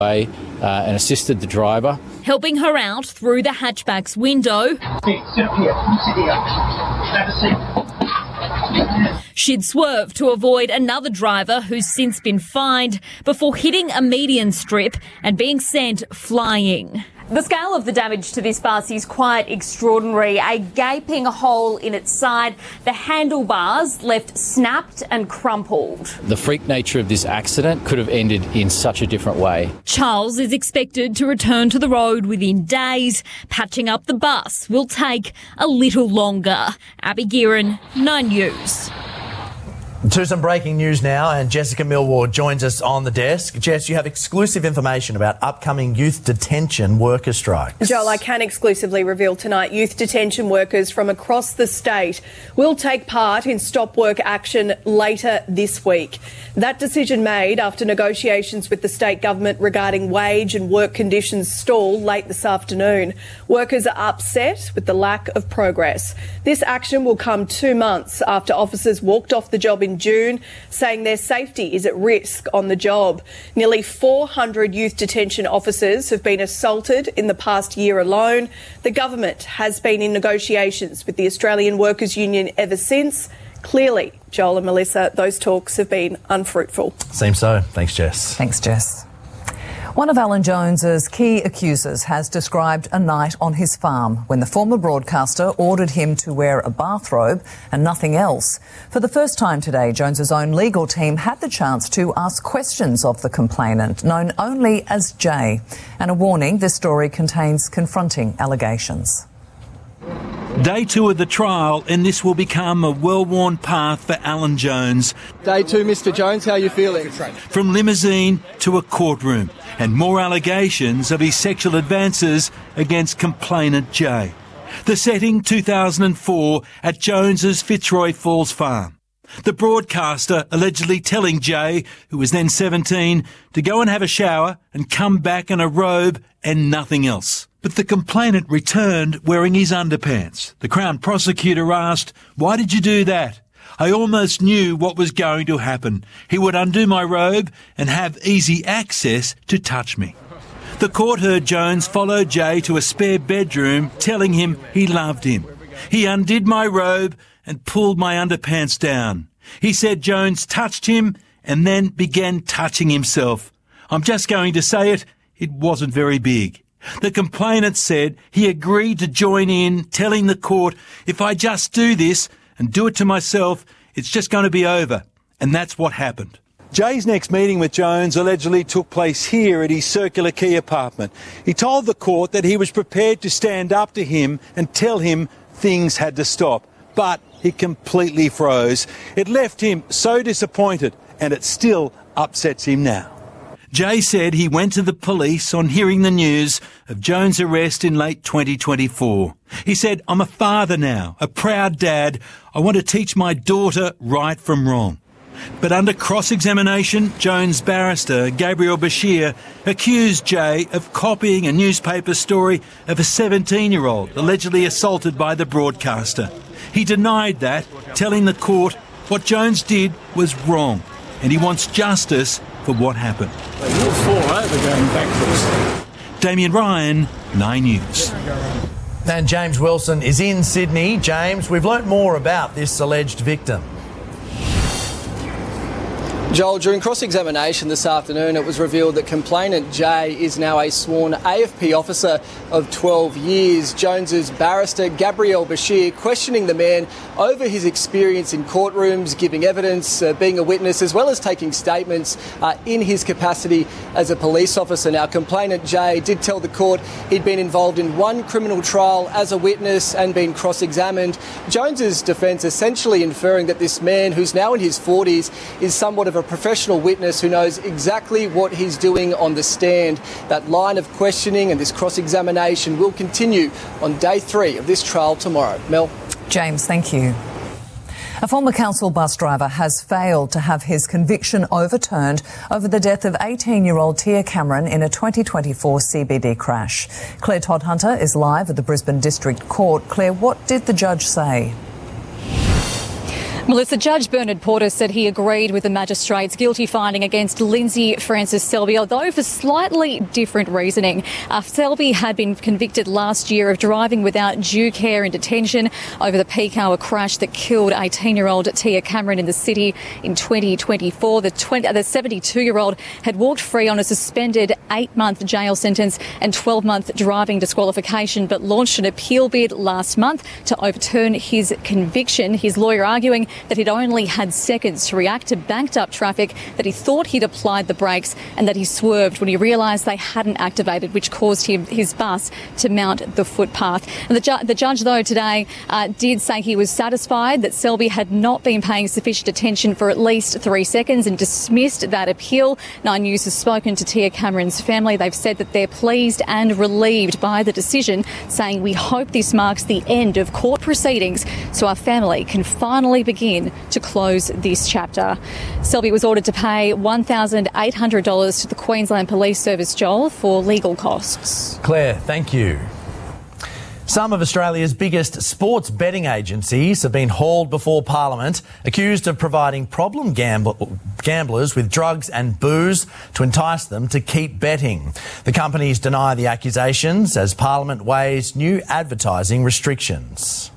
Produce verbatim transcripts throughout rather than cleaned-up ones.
Uh, and assisted the driver, helping her out through the hatchback's window. Sit up here. Sit here. Have a seat. She'd swerved to avoid another driver who's since been fined before hitting a median strip and being sent flying. The scale of the damage to this bus is quite extraordinary. A gaping hole in its side, the handlebars left snapped and crumpled. The freak nature of this accident could have ended in such a different way. Charles is expected to return to the road within days. Patching up the bus will take a little longer. Abby Gearan, Nine News. To some breaking news now, and Jessica Millward joins us on the desk. Jess, you have exclusive information about upcoming youth detention worker strikes. Joel, I can exclusively reveal tonight youth detention workers from across the state will take part in stop work action later this week. That decision made after negotiations with the state government regarding wage and work conditions stalled late this afternoon. Workers are upset with the lack of progress. This action will come two months after officers walked off the job in June, saying their safety is at risk on the job. Nearly four hundred youth detention officers have been assaulted in the past year alone. The government has been in negotiations with the Australian Workers' Union ever since. Clearly, Joel and Melissa, those talks have been unfruitful. Seems so. Thanks, Jess. Thanks, Jess. One of Alan Jones's key accusers has described a night on his farm when the former broadcaster ordered him to wear a bathrobe and nothing else. For the first time today, Jones's own legal team had the chance to ask questions of the complainant, known only as Jay. And a warning, this story contains confronting allegations. Day two of the trial, and this will become a well-worn path for Alan Jones. Day two, Mister Jones, how are you feeling? From limousine to a courtroom, and more allegations of his sexual advances against complainant Jay. The setting, two thousand four, at Jones's Fitzroy Falls farm. The broadcaster allegedly telling Jay, who was then seventeen, to go and have a shower and come back in a robe and nothing else. But the complainant returned wearing his underpants. The Crown prosecutor asked, "Why did you do that?" "I almost knew what was going to happen. He would undo my robe and have easy access to touch me." The court heard Jones follow Jay to a spare bedroom, telling him he loved him. "He undid my robe and pulled my underpants down." He said Jones touched him and then began touching himself. "I'm just going to say it, it wasn't very big." The complainant said he agreed to join in, telling the court, "If I just do this and do it to myself, it's just going to be over." And that's what happened. Jay's next meeting with Jones allegedly took place here at his Circular Quay apartment. He told the court that he was prepared to stand up to him and tell him things had to stop. But he completely froze. It left him so disappointed, and it still upsets him now. Jay said he went to the police on hearing the news of Jones' arrest in late twenty twenty-four. He said, "I'm a father now, a proud dad. I want to teach my daughter right from wrong." But under cross-examination, Jones' barrister, Gabriel Bashir, accused Jay of copying a newspaper story of a seventeen-year-old allegedly assaulted by the broadcaster. He denied that, telling the court what Jones did was wrong, and he wants justice for what happened. They will fall over going backwards. Damien Ryan, Nine News. And James Wilson is in Sydney. James, we've learnt more about this alleged victim. Joel, during cross-examination this afternoon, it was revealed that complainant Jay is now a sworn A F P officer of twelve years. Jones's barrister, Gabriel Bashir, questioning the man over his experience in courtrooms, giving evidence, uh, being a witness, as well as taking statements uh, in his capacity as a police officer. Now, complainant Jay did tell the court he'd been involved in one criminal trial as a witness and been cross-examined. Jones's defence essentially inferring that this man, who's now in his forties, is somewhat of a professional witness who knows exactly what he's doing on the stand. That line of questioning and this cross-examination will continue on day three of this trial tomorrow. Mel? James, thank you. A former council bus driver has failed to have his conviction overturned over the death of eighteen-year-old Tia Cameron in a twenty twenty-four C B D crash. Claire Todd-Hunter is live at the Brisbane District Court. Claire, what did the judge say? Melissa, Judge Bernard Porter said he agreed with the magistrate's guilty finding against Lindsay Francis Selby, although for slightly different reasoning. Uh, Selby had been convicted last year of driving without due care in detention over the peak hour crash that killed eighteen-year-old Tia Cameron in the city in twenty twenty-four. The, twenty, uh, the seventy-two-year-old had walked free on a suspended eight-month jail sentence and twelve-month driving disqualification, but launched an appeal bid last month to overturn his conviction. His lawyer arguing that he'd only had seconds to react to banked-up traffic, that he thought he'd applied the brakes and that he swerved when he realised they hadn't activated, which caused him his bus to mount the footpath. And the, ju- the judge, though, today uh, did say he was satisfied that Selby had not been paying sufficient attention for at least three seconds and dismissed that appeal. Nine News has spoken to Tia Cameron's family. They've said that they're pleased and relieved by the decision, saying, "We hope this marks the end of court proceedings so our family can finally begin to close this chapter." Selby was ordered to pay one thousand eight hundred dollars to the Queensland Police Service, Joel, for legal costs. Claire, thank you. Some of Australia's biggest sports betting agencies have been hauled before Parliament, accused of providing problem gamb- gamblers with drugs and booze to entice them to keep betting. The companies deny the accusations as Parliament weighs new advertising restrictions.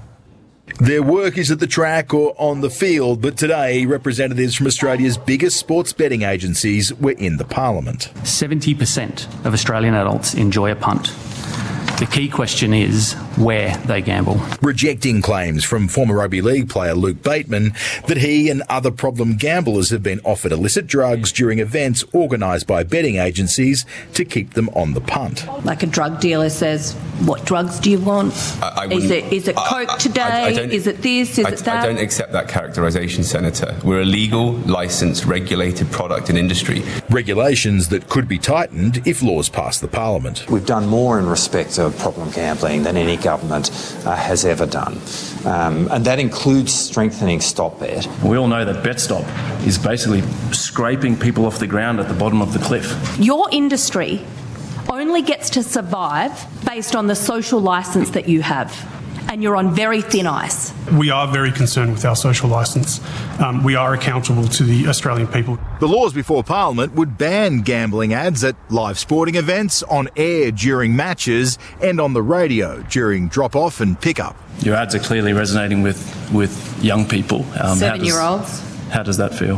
Their work is at the track or on the field, but today representatives from Australia's biggest sports betting agencies were in the Parliament. seventy percent of Australian adults enjoy a punt. The key question is where they gamble. Rejecting claims from former rugby league player Luke Bateman that he and other problem gamblers have been offered illicit drugs during events organised by betting agencies to keep them on the punt. Like a drug dealer says, what drugs do you want? I, I is it is it Coke I, today? I, I is it this? Is I, it that? I don't accept that characterisation, Senator. We're a legal, licensed, regulated product and industry. Regulations that could be tightened if laws pass the Parliament. We've done more in respect of problem gambling than any government uh, has ever done. Um, and that includes strengthening Stop Bet. We all know that BetStop is basically scraping people off the ground at the bottom of the cliff. Your industry only gets to survive based on the social licence that you have. And you're on very thin ice. We are very concerned with our social licence. Um, we are accountable to the Australian people. The laws before Parliament would ban gambling ads at live sporting events, on air during matches, and on the radio during drop-off and pick-up. Your ads are clearly resonating with, with young people. Um, Seven-year-olds. How, how does that feel?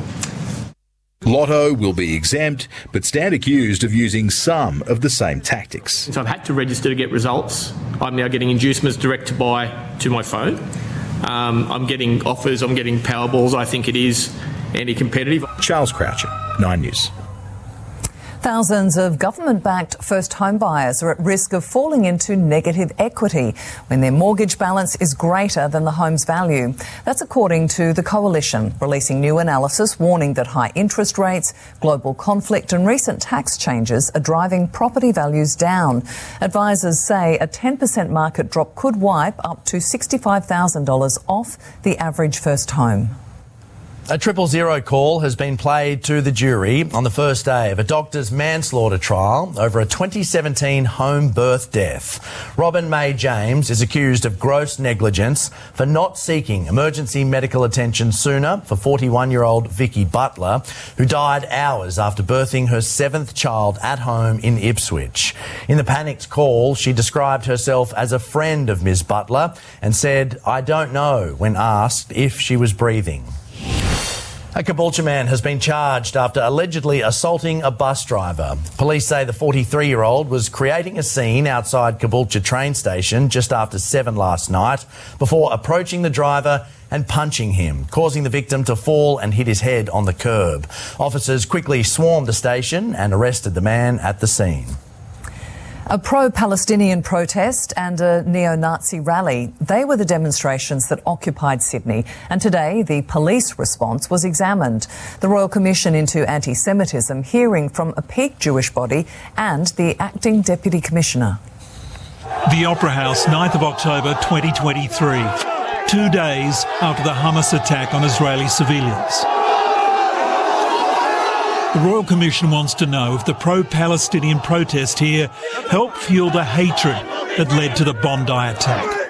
Lotto will be exempt, but stand accused of using some of the same tactics. So I've had to register to get results. I'm now getting inducements direct to buy to my phone. Um, I'm getting offers, I'm getting Powerballs. I think it is anti-competitive. Charles Croucher, Nine News. Thousands of government-backed first home buyers are at risk of falling into negative equity when their mortgage balance is greater than the home's value. That's according to the Coalition, releasing new analysis warning that high interest rates, global conflict and recent tax changes are driving property values down. Advisors say a ten percent market drop could wipe up to sixty-five thousand dollars off the average first home. A triple zero call has been played to the jury on the first day of a doctor's manslaughter trial over a twenty seventeen home birth death. Robin May James is accused of gross negligence for not seeking emergency medical attention sooner for forty-one-year-old Vicky Butler, who died hours after birthing her seventh child at home in Ipswich. In the panicked call, she described herself as a friend of Miz Butler and said, "I don't know," when asked if she was breathing. A Caboolture man has been charged after allegedly assaulting a bus driver. Police say the forty-three-year-old was creating a scene outside Caboolture train station just after seven last night before approaching the driver and punching him, causing the victim to fall and hit his head on the curb. Officers quickly swarmed the station and arrested the man at the scene. A pro-Palestinian protest and a neo-Nazi rally. They were the demonstrations that occupied Sydney. And today, the police response was examined. The Royal Commission into Anti-Semitism hearing from a peak Jewish body and the acting Deputy Commissioner. The Opera House, ninth of October twenty twenty-three. Two days after the Hamas attack on Israeli civilians. The Royal Commission wants to know if the pro-Palestinian protest here helped fuel the hatred that led to the Bondi attack.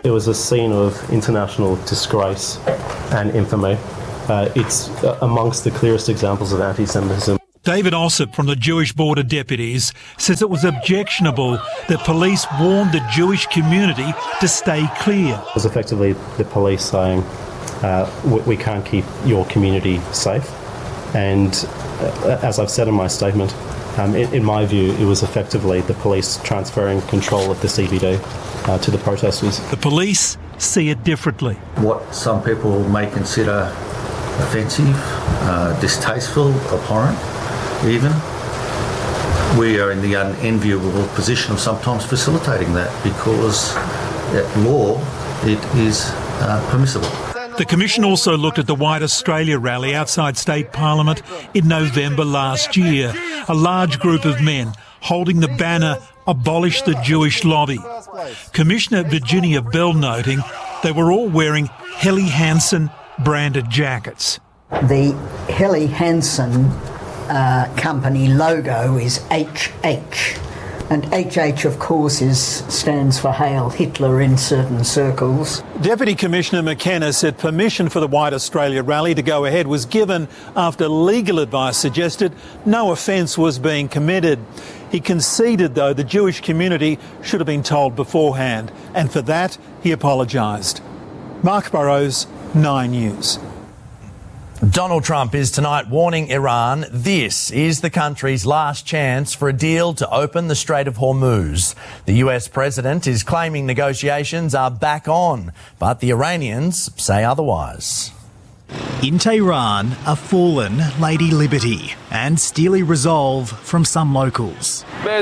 It was a scene of international disgrace and infamy. Uh, it's uh, amongst the clearest examples of anti-Semitism. David Ossip from the Jewish Border Deputies says it was objectionable that police warned the Jewish community to stay clear. It was effectively the police saying, uh, we, we can't keep your community safe. And uh, as I've said in my statement, um, in, in my view, it was effectively the police transferring control of the C B D uh, to the protesters. The police see it differently. What some people may consider offensive, uh, distasteful, abhorrent even, we are in the unenviable position of sometimes facilitating that because at law it is uh, permissible. The Commission also looked at the White Australia rally outside State Parliament in November last year. A large group of men holding the banner "Abolish the Jewish Lobby." Commissioner Virginia Bell noting they were all wearing Helly Hansen branded jackets. The Helly Hansen uh, company logo is H H. And H H, of course, is, stands for Hail Hitler in certain circles. Deputy Commissioner McKenna said permission for the White Australia rally to go ahead was given after legal advice suggested no offence was being committed. He conceded, though, the Jewish community should have been told beforehand, and for that he apologised. Mark Burrows, Nine News. Donald Trump is tonight warning Iran this is the country's last chance for a deal to open the Strait of Hormuz. The U S president is claiming negotiations are back on, but the Iranians say otherwise. In Tehran, a fallen Lady Liberty and steely resolve from some locals. The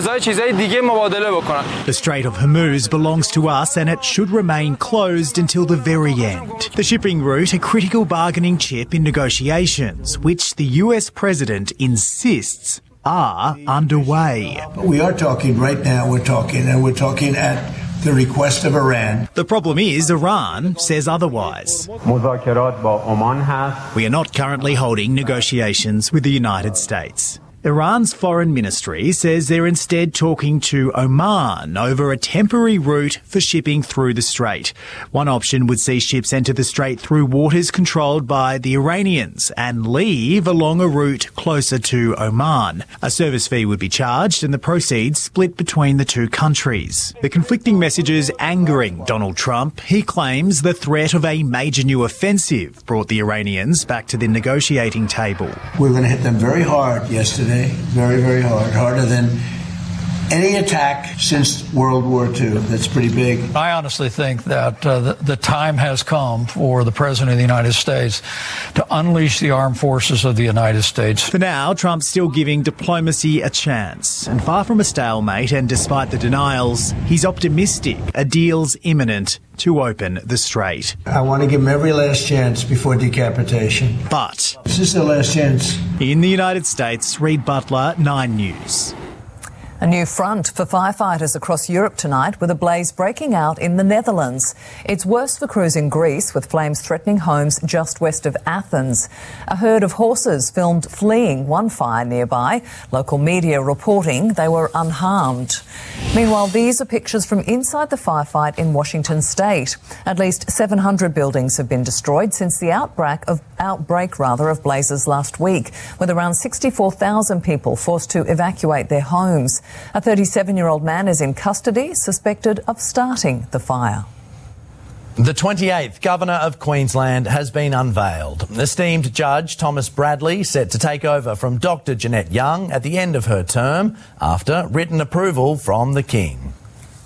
Strait of Hormuz belongs to us and it should remain closed until the very end. The shipping route, a critical bargaining chip in negotiations, which the U S president insists are underway. We are talking right now, we're talking, and we're talking at the request of Iran. The problem is Iran says otherwise. We are not currently holding negotiations with the United States. Iran's foreign ministry says they're instead talking to Oman over a temporary route for shipping through the strait. One option would see ships enter the strait through waters controlled by the Iranians and leave along a route closer to Oman. A service fee would be charged and the proceeds split between the two countries. The conflicting messages angering Donald Trump. He claims the threat of a major new offensive brought the Iranians back to the negotiating table. We're going to hit them very hard yesterday. Very, very hard. Harder than any attack since World War Two. That's pretty big. I honestly think that uh, the, the time has come for the President of the United States to unleash the armed forces of the United States. For now, Trump's still giving diplomacy a chance. And far from a stalemate, and despite the denials, he's optimistic a deal's imminent to open the strait. I want to give him every last chance before decapitation. But this is the last chance. In the United States, Reid Butler, Nine News. A new front for firefighters across Europe tonight with a blaze breaking out in the Netherlands. It's worse for crews in Greece with flames threatening homes just west of Athens. A herd of horses filmed fleeing one fire nearby. Local media reporting they were unharmed. Meanwhile, these are pictures from inside the firefight in Washington state. At least seven hundred buildings have been destroyed since the outbreak of outbreak rather of blazes last week, with around sixty-four thousand people forced to evacuate their homes. A thirty-seven-year-old man is in custody, suspected of starting the fire. The twenty-eighth Governor of Queensland has been unveiled. Esteemed Judge Thomas Bradley set to take over from Doctor Jeanette Young at the end of her term after written approval from the King.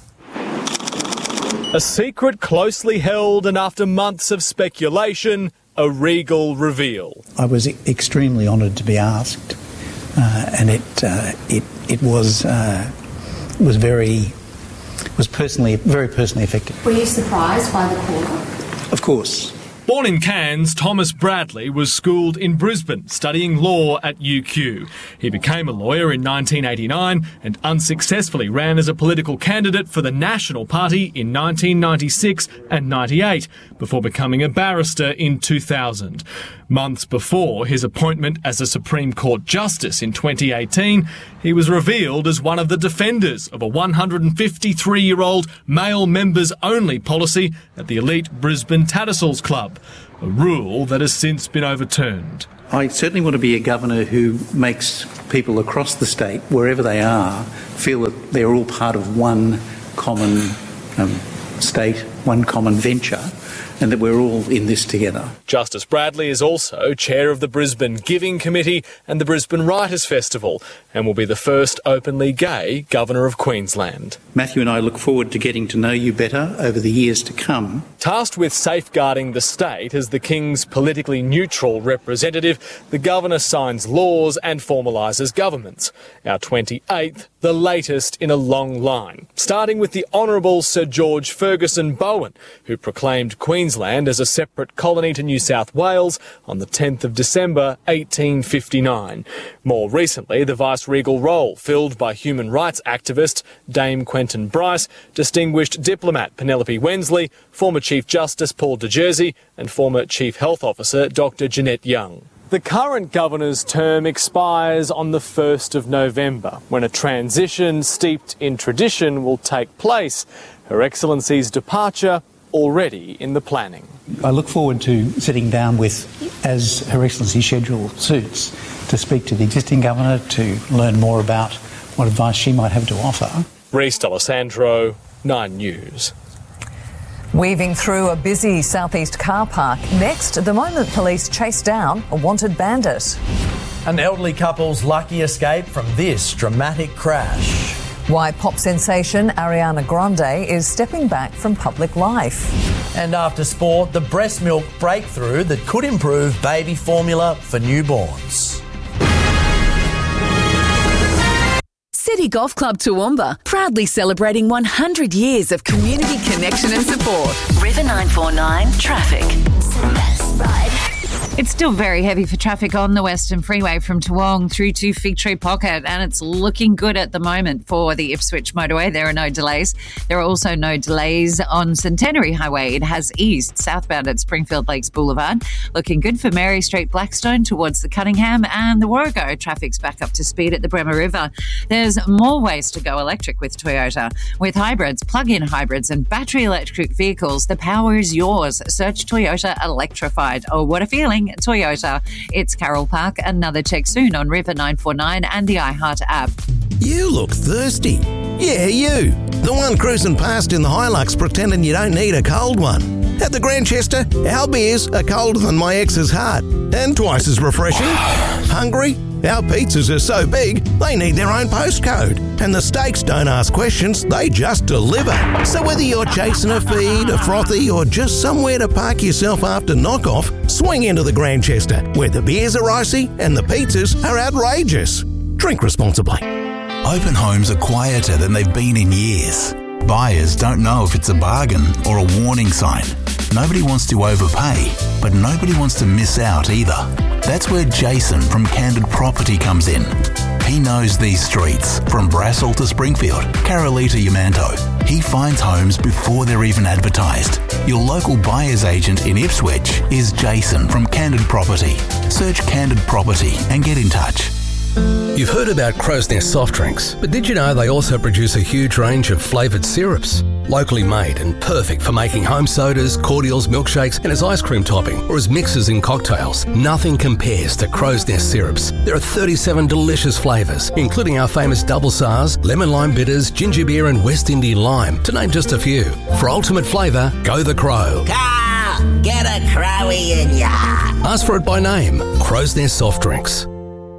A secret closely held and after months of speculation, a regal reveal. I was extremely honoured to be asked. Uh, and it uh, it it was uh, was very was personally very personally affecting. Were you surprised by the call? Of course, Born in Cairns, Thomas Bradley was schooled in Brisbane, studying law at U Q. He became a lawyer in nineteen eighty-nine and unsuccessfully ran as a political candidate for the National Party in nineteen ninety-six and ninety-eight, before becoming a barrister in two thousand. Months before his appointment as a Supreme Court Justice in twenty eighteen, he was revealed as one of the defenders of a one hundred fifty-three-year-old male members-only policy at the elite Brisbane Tattersalls Club, a rule that has since been overturned. I certainly want to be a governor who makes people across the state, wherever they are, feel that they're all part of one common um, state, one common venture, and that we're all in this together. Justice Bradley is also chair of the Brisbane Giving Committee and the Brisbane Writers' Festival, and will be the first openly gay Governor of Queensland. Matthew and I look forward to getting to know you better over the years to come. Tasked with safeguarding the state as the King's politically neutral representative, the Governor signs laws and formalises governments. Our twenty-eighth, the latest in a long line, starting with the Honourable Sir George Ferguson Bowen, who proclaimed Queensland as a separate colony to New South Wales on the tenth of December eighteen fifty-nine. More recently, the vice-regal role filled by human rights activist Dame Quentin Bryce, distinguished diplomat Penelope Wensley, former Chief Justice Paul de Jersey and former Chief Health Officer Doctor Jeanette Young. The current governor's term expires on the first of November, when a transition steeped in tradition will take place. Her Excellency's departure already in the planning. I look forward to sitting down with, as Her Excellency's schedule suits, to speak to the existing governor, to learn more about what advice she might have to offer. Reece D'Alessandro, Nine News. Weaving through a busy southeast car park. Next, the moment police chase down a wanted bandit. An elderly couple's lucky escape from this dramatic crash. Why pop sensation Ariana Grande is stepping back from public life. And after sport, the breast milk breakthrough that could improve baby formula for newborns. City Golf Club Toowoomba, proudly celebrating one hundred years of community connection and support. River nine four nine Traffic. It's still very heavy for traffic on the Western Freeway from Toowong through to Fig Tree Pocket, and it's looking good at the moment for the Ipswich motorway. There are no delays. There are also no delays on Centenary Highway. It has eased southbound at Springfield Lakes Boulevard. Looking good for Mary Street Blackstone towards the Cunningham, and the Warrego traffic's back up to speed at the Bremer River. There's more ways to go electric with Toyota. With hybrids, plug-in hybrids and battery electric vehicles, the power is yours. Search Toyota Electrified. Oh, what a feeling. Toyota. It's Carol Park. Another check soon on River nine four nine and the iHeart app. You look thirsty. Yeah, you. The one cruising past in the Hilux pretending you don't need a cold one. At the Grantchester, our beers are colder than my ex's heart and twice as refreshing. Hungry? Our pizzas are so big, they need their own postcode. And the steaks don't ask questions, they just deliver. So whether you're chasing a feed, a frothy, or just somewhere to park yourself after knockoff, swing into the Grantchester, where the beers are icy and the pizzas are outrageous. Drink responsibly. Open homes are quieter than they've been in years. Buyers don't know if it's a bargain or a warning sign. Nobody wants to overpay, but nobody wants to miss out either. That's where Jason from Candid Property comes in. He knows these streets, from Brassall to Springfield, Carolina to Yamanto. He finds homes before they're even advertised. Your local buyer's agent in Ipswich is Jason from Candid Property. Search Candid Property and get in touch. You've heard about Crow's Nest soft drinks, but did you know they also produce a huge range of flavoured syrups? Locally made and perfect for making home sodas, cordials, milkshakes and as ice cream topping or as mixes in cocktails. Nothing compares to Crow's Nest syrups. There are thirty-seven delicious flavours, including our famous double S A Rs, lemon lime bitters, ginger beer and West Indian lime, to name just a few. For ultimate flavour, go the Crow. Carl, get a Crowie in ya. Ask for it by name. Crow's Nest soft drinks.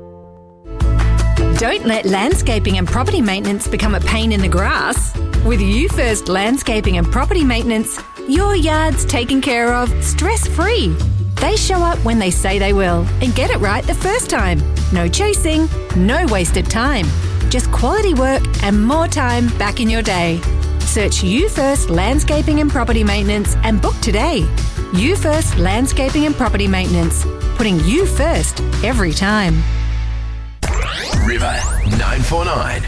Don't let landscaping and property maintenance become a pain in the grass. With You First Landscaping and Property Maintenance, your yard's taken care of stress-free. They show up when they say they will and get it right the first time. No chasing, no wasted time. Just quality work and more time back in your day. Search You First Landscaping and Property Maintenance and book today. You First Landscaping and Property Maintenance. Putting you first every time. River nine four nine.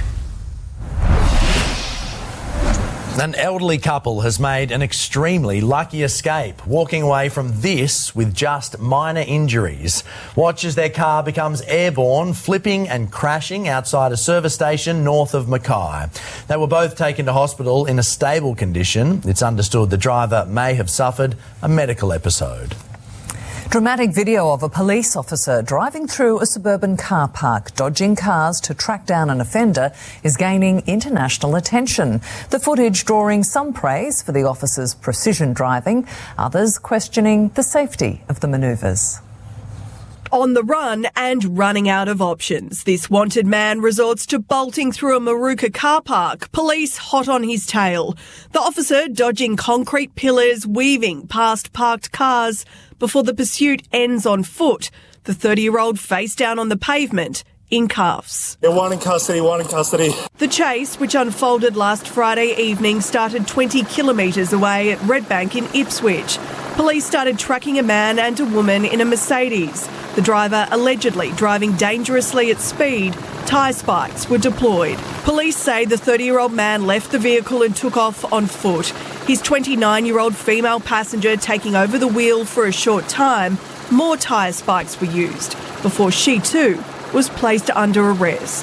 An elderly couple has made an extremely lucky escape, walking away from this with just minor injuries. Watch as their car becomes airborne, flipping and crashing outside a service station north of Mackay. They were both taken to hospital in a stable condition. It's understood the driver may have suffered a medical episode. Dramatic video of a police officer driving through a suburban car park, dodging cars to track down an offender, is gaining international attention. The footage drawing some praise for the officer's precision driving, others questioning the safety of the manoeuvres. On the run and running out of options, this wanted man resorts to bolting through a Maruka car park, police hot on his tail. The officer dodging concrete pillars, weaving past parked cars before the pursuit ends on foot. The thirty-year-old face down on the pavement in cuffs. They're one in custody, one in custody. The chase, which unfolded last Friday evening, started twenty kilometres away at Redbank in Ipswich. Police started tracking a man and a woman in a Mercedes. The driver allegedly driving dangerously at speed. Tyre spikes were deployed. Police say the thirty-year-old man left the vehicle and took off on foot. His twenty-nine-year-old female passenger taking over the wheel for a short time. More tyre spikes were used before she too was placed under arrest.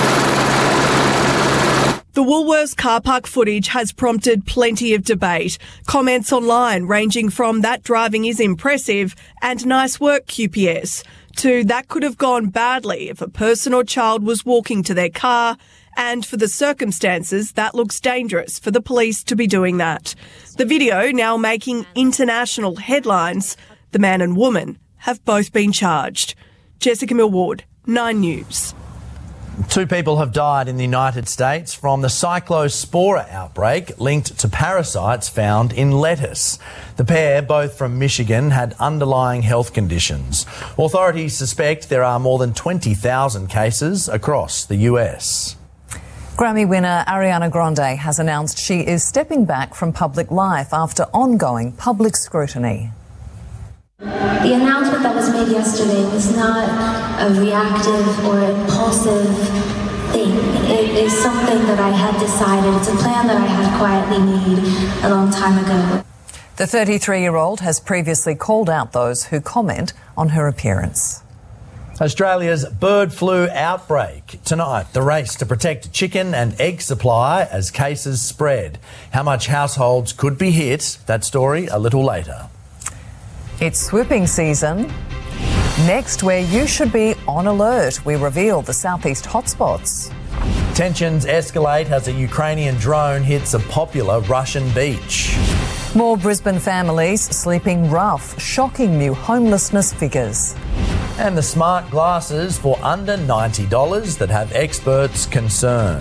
The Woolworths car park footage has prompted plenty of debate. Comments online ranging from "that driving is impressive" and "nice work Q P S" to "that could have gone badly if a person or child was walking to their car," and "for the circumstances, that looks dangerous for the police to be doing that." The video now making international headlines. The man and woman have both been charged. Jessica Millward, Nine News. Two people have died in the United States from the Cyclospora outbreak linked to parasites found in lettuce. The pair, both from Michigan, had underlying health conditions. Authorities suspect there are more than twenty thousand cases across the U S. Grammy winner Ariana Grande has announced she is stepping back from public life after ongoing public scrutiny. The announcement that was made yesterday was not a reactive or impulsive thing. It is something that I had decided. It's a plan that I had quietly made a long time ago. The thirty-three-year-old has previously called out those who comment on her appearance. Australia's bird flu outbreak. Tonight, the race to protect chicken and egg supply as cases spread. How much households could be hit? That story a little later. It's swooping season. Next, where you should be on alert, we reveal the southeast hotspots. Tensions escalate as a Ukrainian drone hits a popular Russian beach. More Brisbane families sleeping rough, shocking new homelessness figures. And the smart glasses for under ninety dollars that have experts concerned.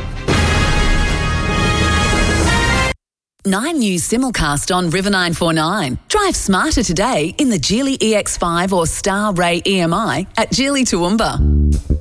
Nine News simulcast on River nine four nine. Drive smarter today in the Geely E X five or Star Ray E M I at Geely Toowoomba.